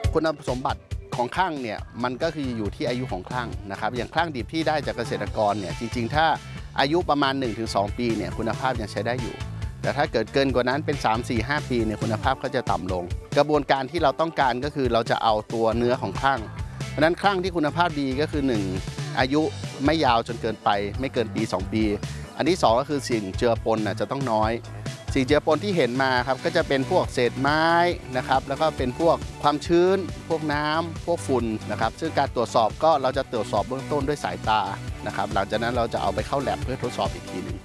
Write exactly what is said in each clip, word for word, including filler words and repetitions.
คุณสมบัติของคลั่งเนี่ยมันก็คืออยู่ที่อายุของคลั่งนะครับอย่างคลั่งดิบที่ได้จากเกษตรกรเนี่ยจริงๆถ้าอายุประมาณ หนึ่งถึงสอง ปีเนี่ยคุณภาพยังใช้ได้อยู่แต่ถ้าเกิดเกินกว่านั้นเป็น สาม สี่ ห้า ปีเนี่ยคุณภาพก็จะต่ำลงกระบวนการที่เราต้องการก็คือเราจะเอาตัวเนื้อของคลั่งเพราะนั้นคลั่งที่คุณภาพดีก็คือหนึ่งอายุไม่ยาวจนเกินไปไม่เกินปีสองปีอันที่สองก็คือสิ่งเจือปนจะต้องน้อยสิ่งเจือปนที่เห็นมาครับก็จะเป็นพวกเศษไม้นะครับแล้วก็เป็นพวกความชื้นพวกน้ำพวกฝุ่นนะครับซึ่งการตรวจสอบก็เราจะตรวจสอบเบื้องต้นด้วยสายตานะครับหลังจากนั้นเราจะเอาไปเข้าแลบเพื่อทดสอบอีกทีหนึ่ง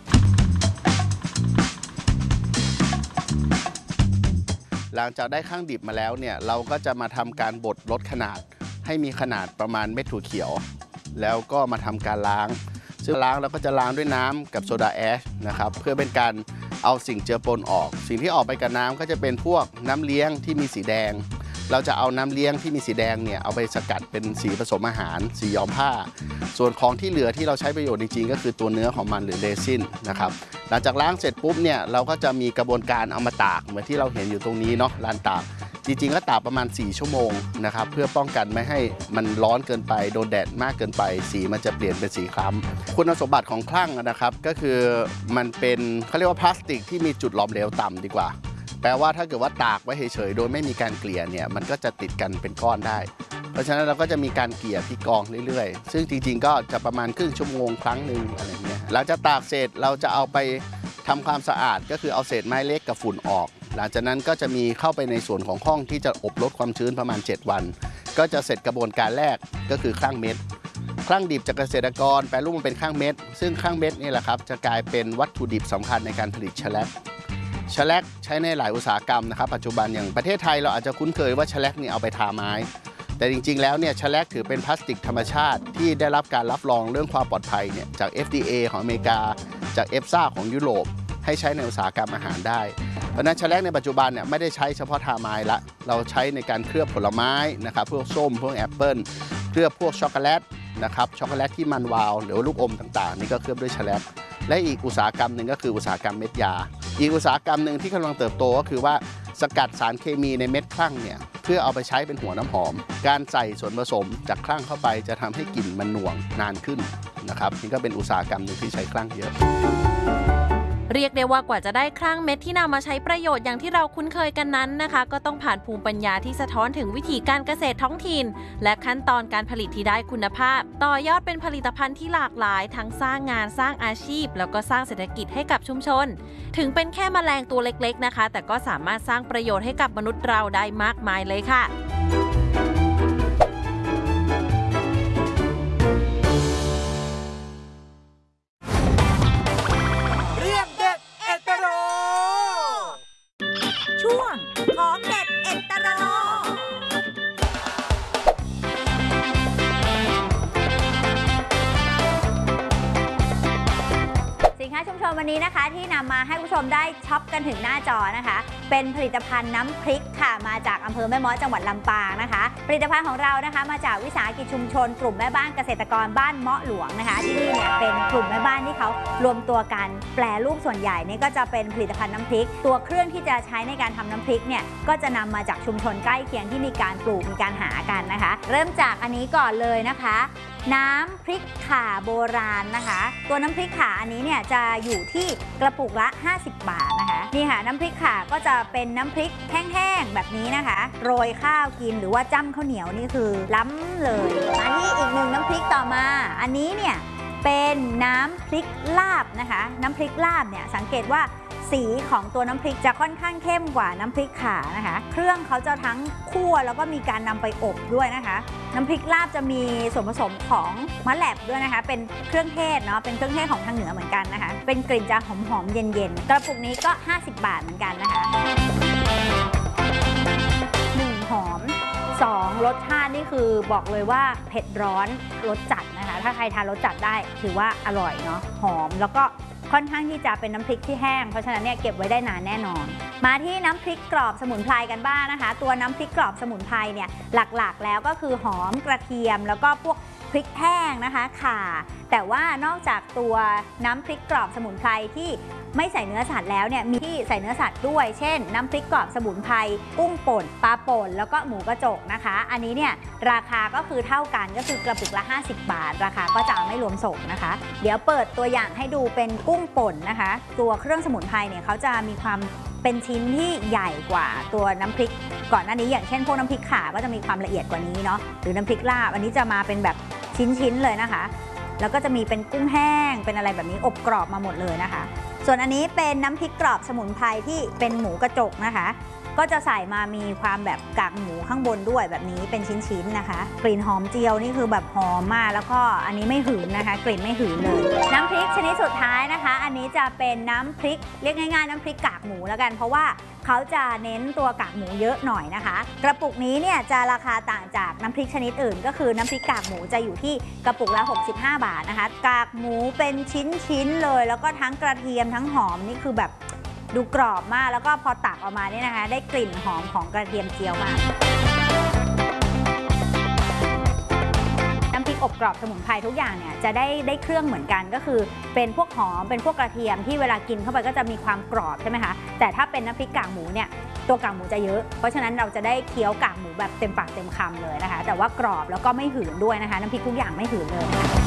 หลังจากได้ข้างดิบมาแล้วเนี่ยเราก็จะมาทำการบดลดขนาดให้มีขนาดประมาณเม็ดถั่วเขียวแล้วก็มาทำการล้างซึ่งล้างแล้วก็จะล้างด้วยน้ำกับโซดาแอชนะครับเพื่อเป็นการเอาสิ่งเจือปนออกสิ่งที่ออกไปกับน้ำก็จะเป็นพวกน้ำเลี้ยงที่มีสีแดงเราจะเอาน้ำเลี้ยงที่มีสีแดงเนี่ยเอาไปสกัดเป็นสีผสมอาหารสีย้อมผ้าส่วนของที่เหลือที่เราใช้ประโยชน์จริงๆก็คือตัวเนื้อของมันหรือเรซินนะครับหลังจากล้างเสร็จปุ๊บเนี่ยเราก็จะมีกระบวนการเอามาตากเหมือนที่เราเห็นอยู่ตรงนี้เนาะลานตากจริงๆก็ตากประมาณสี่ชั่วโมงนะครับเพื่อป้องกันไม่ให้มันร้อนเกินไปโดนแดดมากเกินไปสีมันจะเปลี่ยนเป็นสีคล้ำคุณสมบัติของคลั่งนะครับก็คือมันเป็นเขาเรียกว่าพลาสติกที่มีจุดหลอมเหลวต่ำดีกว่าแปลว่าถ้าเกิดว่าตากไว้เฉยๆโดยไม่มีการเกลี่ยเนี่ยมันก็จะติดกันเป็นก้อนได้เพราะฉะนั้นเราก็จะมีการเกลี่ยที่กองเรื่อยๆซึ่งจริงๆก็จะประมาณครึ่งชั่วโมงครั้งหนึ่งอะไรเงี้ยหลังจากตากเสร็จเราจะเอาไปทำความสะอาดก็คือเอาเศษไม้เล็กกับฝุ่นออกหลังจากนั้นก็จะมีเข้าไปในส่วนของห้องที่จะอบลดความชื้นประมาณเจ็ดวันก็จะเสร็จกระบวนการแรกก็คือคลั่งเม็ดคลั่งดิบจากเกษตรกรแปรรูปมันเป็นคลั่งเม็ดซึ่งคลั่งเม็ดนี่แหละครับจะกลายเป็นวัตถุดิบสำคัญในการผลิตแฉลกแฉลกใช้ในหลายอุตสาหกรรมนะครับปัจจุบันอย่างประเทศไทยเราอาจจะคุ้นเคยว่าแฉลกนี่เอาไปทาไม้แต่จริงๆแล้วเนี่ยแฉลกถือเป็นพลาสติกธรรมชาติที่ได้รับการรับรองเรื่องความปลอดภัยเนี่ยจาก เอฟ ดี เอ ของอเมริกาจาก เอฟ เอส เอ ของยุโรปให้ใช้ในอุตสาหกรรมอาหารได้เพราะนั้นแฉลกในปัจจุบันเนี่ยไม่ได้ใช้เฉพาะทาไม้ละเราใช้ในการเคลือบผลไม้นะครับพวกส้มพวกแอปเปิ้ลเคลือบพวกช็อกโกแลตนะครับช็อกโกแลตที่มันวาวหรือลูกอมต่างๆนี่ก็เคลือบด้วยแฉลกและอีกอุตสาหกรรมหนึ่งก็คืออุตสาหกรรมเม็ดยาอีกอุตสาหกรรมหนึ่งที่กำลังเติบโตก็คือว่าสกัดสารเคมีในเม็ดคลั่งเนี่ยเพื่อเอาไปใช้เป็นหัวน้ำหอมการใส่ส่วนผสมจากคลั่งเข้าไปจะทำให้กลิ่นมันหน่วงนานขึ้นนะครับนี่ก็เป็นอุตสาหกรรมหนึ่งที่ใช้คลั่งเยอะเรียกได้ว่ากว่าจะได้คลั่งเม็ดที่นำมาใช้ประโยชน์อย่างที่เราคุ้นเคยกันนั้นนะคะก็ต้องผ่านภูมิปัญญาที่สะท้อนถึงวิธีการเกษตรท้องถิ่นและขั้นตอนการผลิตที่ได้คุณภาพต่อยอดเป็นผลิตภัณฑ์ที่หลากหลายทั้งสร้างงานสร้างอาชีพแล้วก็สร้างเศรษฐกิจให้กับชุมชนถึงเป็นแค่แมลงตัวเล็กๆนะคะแต่ก็สามารถสร้างประโยชน์ให้กับมนุษย์เราได้มากมายเลยค่ะของเด็ดเอ็ดตโรสินค้าชุมชนวันนี้นะคะที่นำมาให้ผู้ชมได้ช็อปกันถึงหน้าจอนะคะเป็นผลิตภัณฑ์น้ำพริกค่ะมาจากอำเภอแม่ม้อจังหวัดลำปางนะคะผลิตภัณฑ์ของเรานะคะมาจากวิสาหกิจชุมชนกลุ่มแม่บ้านเกษตรกรบ้านเมาะหลวงนะคะที่นี่เนี่ยเป็นกลุ่มแม่บ้านที่เขารวมตัวกันแปรรูปส่วนใหญ่นี่ก็จะเป็นผลิตภัณฑ์น้ำพริกตัวเครื่องที่จะใช้ในการทำน้ำพริกเนี่ยก็จะนำมาจากชุมชนใกล้เคียงที่มีการปลูกมีการหากันนะคะเริ่มจากอันนี้ก่อนเลยนะคะน้ำพริกข่าโบราณนะคะตัวน้ำพริกข่าอันนี้เนี่ยจะอยู่ที่กระปุกละห้าสิบบาทนะคะนี่ค่ะน้ำพริกข่าก็จะเป็นน้ำพริกแห้งๆแบบนี้นะคะโรยข้าวกินหรือว่าจ้ำข้าวเหนียวนี่คือล้ำเลยมาที่อีกหนึ่งน้ำพริกต่อมาอันนี้เนี่ยเป็นน้ำพริกลาบนะคะน้ำพริกลาบเนี่ยสังเกตว่าสีของตัวน้ำพริกจะค่อนข้างเข้มกว่าน้ำพริกข่านะคะเครื่องเขาจะทั้งคั่วแล้วก็มีการนำไปอบด้วยนะคะน้ำพริกลาบจะมีส่วนผสมของมะแหลบด้วยนะคะเป็นเครื่องเทศเนาะเป็นเครื่องเทศของทางเหนือเหมือนกันนะคะเป็นกลิ่นจะหอมๆเย็นๆกระปุกนี้ก็ห้าสิบบาทเหมือนกันนะคะหนึ่งหอมสองรสชาตินี่คือบอกเลยว่าเผ็ดร้อนรสจัดนะคะถ้าใครทานรสจัดได้ถือว่าอร่อยเนาะหอมแล้วก็ค่อนข้างที่จะเป็นน้ำพริกที่แห้งเพราะฉะนั้นเนี่ยเก็บไว้ได้นานแน่นอนมาที่น้ำพริกกรอบสมุนไพรกันบ้างนะคะตัวน้ำพริกกรอบสมุนไพรเนี่ยหลักๆแล้วก็คือหอมกระเทียมแล้วก็พวกพริกแห้งนะคะข่าแต่ว่านอกจากตัวน้ำพริกกรอบสมุนไพรที่ไม่ใส่เนื้อสัตว์แล้วเนี่ยมีที่ใส่เนื้อสัตว์ด้วยเช่นน้ำพริกกรอบสมุนไพรกุ้งป่นปลาป่นแล้วก็หมูกระจกนะคะอันนี้เนี่ยราคาก็คือเท่ากันก็คือกระปุกละห้าสิบบาทราคาก็จะไม่รวมส่งนะคะเดี๋ยวเปิดตัวอย่างให้ดูเป็นกุ้งป่นนะคะตัวเครื่องสมุนไพรเนี่ยเขาจะมีความเป็นชิ้นที่ใหญ่กว่าตัวน้ำพริกก่อนหน้านี้อย่างเช่นพวกน้ำพริกข่าก็จะมีความละเอียดกว่านี้เนาะหรือน้ำพริกลาบอันนี้จะมาเป็นแบบชิ้นๆเลยนะคะแล้วก็จะมีเป็นกุ้งแห้งเป็นอะไรแบบนี้อบกรอบมาหมดเลยนะคะส่วนอันนี้เป็นน้ำพริกกรอบสมุนไพรที่เป็นหมูกระจกนะคะก็จะใส่มามีความแบบกากหมูข้างบนด้วยแบบนี้เป็นชิ้นๆนะคะกลิ่นหอมเจียวนี่คือแบบหอมมากแล้วก็อันนี้ไม่หืนนะคะกลิ่นไม่หืนเลยน้ำพริกชนิดสุดท้ายนะคะอันนี้จะเป็นน้ำพริกเรียกง่ายๆน้ำพริกกากหมูแล้วกันเพราะว่าเขาจะเน้นตัวกากหมูเยอะหน่อยนะคะกระปุกนี้เนี่ยจะราคาต่างจากน้ำพริกชนิดอื่นก็คือน้ำพริกกากหมูจะอยู่ที่กระปุกละหกสิบห้าบาทนะคะกากหมูเป็นชิ้นๆเลยแล้วก็ทั้งกระเทียมทั้งหอมนี่คือแบบดูกรอบมากแล้วก็พอตักออกมาเนี่ยนะคะได้กลิ่นหอมของกระเทียมเจียวมากน้ำพริกอบกรอบสมุนไพรทุกอย่างเนี่ยจะได้ได้เครื่องเหมือนกันก็คือเป็นพวกหอมเป็นพวกกระเทียมที่เวลากินเข้าไปก็จะมีความกรอบใช่ไหมคะแต่ถ้าเป็นน้ำพริกกากหมูเนี่ยตัวกากหมูจะเยอะเพราะฉะนั้นเราจะได้เคี้ยวกากหมูแบบเต็มปากเต็มคำเลยนะคะแต่ว่ากรอบแล้วก็ไม่หืนด้วยนะคะน้ำพริกทุกอย่างไม่หืนเลยนะคะ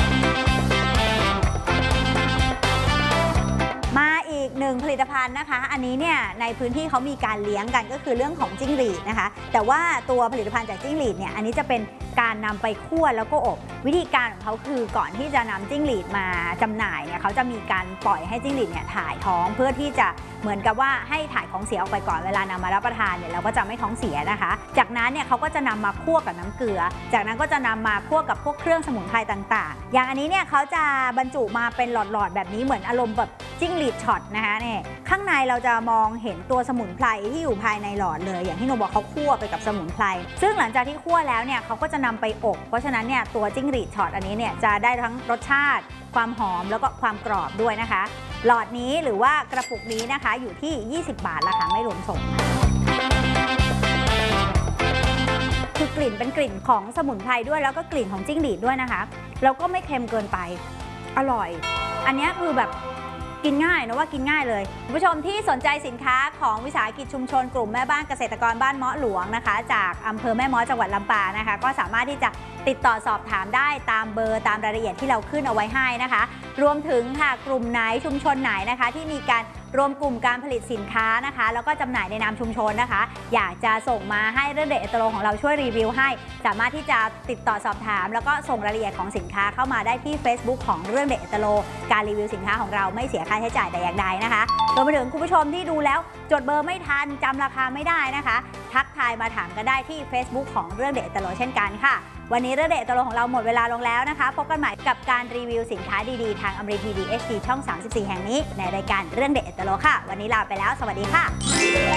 มาอีกหนึ่งผลิตภัณฑ์นะคะอันนี้เนี่ยในพื้นที่เขามีการเลี้ยงกันก็คือเรื่องของจิ้งหรีดนะคะแต่ว่าตัวผลิตภัณฑ์จากจิ้งหรีดเนี่ยอันนี้จะเป็นการนำไปคั่วแล้วก็อบวิธีการของเขาคือก่อนที่จะนำจิ้งหรีดมาจำหน่ายเนี่ยเขาจะมีการปล่อยให้จิ้งหรีดเนี่ยถ่ายท้องเพื่อที่จะเหมือนกับว่าให้ถ่ายของเสียออกไปก่อนเวลานำมารับประทานเนี่ยเราก็จะไม่ท้องเสียนะคะจากนั้นเนี่ยเขาก็จะนำมาคั่วกับน้ำเกลือจากนั้นก็จะนำมาคั่วกับพวกเครื่องสมุนไพรต่างๆอย่างอันนี้เนี่ยเขาจะบรรจุมาเป็นหลอดๆแบบนี้เหมือนอารมณ์แบบจิ้งหรีดช็อตนะคะเนี่ยข้างในเราจะมองเห็นตัวสมุนไพรที่อยู่ภายในหลอดเลยอย่างที่หนูบอกเขาคั่วไปกับสมุนไพรซึ่งหลังจากที่คั่วแล้วเนี่ยเขาก็จะนำไปอบเพราะฉะนั้นเนี่ยตัวจิ้งหรีดช็อตอันนี้เนี่ยจะได้ทั้งรสชาติความหอมแล้วก็ความกรอบด้วยนะคะหลอดนี้หรือว่ากระปุกนี้นะคะอยู่ที่ยี่สิบบาทราคาไม่รวมส่งคือกลิ่นเป็นกลิ่นของสมุนไพรด้วยแล้วก็กลิ่นของจิ้งหรีดด้วยนะคะแล้วก็ไม่เค็มเกินไปอร่อยอันนี้คือแบบกินง่ายนะว่ากินง่ายเลยคุณผู้ชมที่สนใจสินค้าของวิสาหกิจชุมชนกลุ่มแม่บ้านเกษตรกรบ้านเมาะหลวงนะคะจากอำเภอแม่เมาะจังหวัดลำปางนะคะก็สามารถที่จะติดต่อสอบถามได้ตามเบอร์ตามรายละเอียดที่เราขึ้นเอาไว้ให้นะคะรวมถึงค่ะกลุ่มไหนชุมชนไหนนะคะที่มีการรวมกลุ่มการผลิตสินค้านะคะแล้วก็จำหน่ายในนามชุมชนนะคะอยากจะส่งมาให้เรื่องเด็ดเอตโลของเราช่วยรีวิวให้สามารถที่จะติดต่อสอบถามแล้วก็ส่งรายละเอียดของสินค้าเข้ามาได้ที่ Facebook ของเรื่องเด็ดเอตโลการรีวิวสินค้าของเราไม่เสียค่าใช้จ่ายแต่อย่างใดนะคะรวมไปถึงคุณผู้ชมที่ดูแล้วจดเบอร์ไม่ทันจำราคาไม่ได้นะคะทักทายมาถามกันได้ที่ Facebook ของเรื่องเด็ดเอตโลเช่นกันค่ะวันนี้เรื่องเด็ดเอตโลของเราหมดเวลาลงแล้วนะคะพบกันใหม่กับการรีวิวสินค้าดีๆทางอมรินทร์ทีวี เอช ดี ช่องสามสิบสี่แห่งนี้ในรายการเรื่องเด็ดเอตโลค่ะวันนี้ลาไปแล้วสวัสดีค่ะ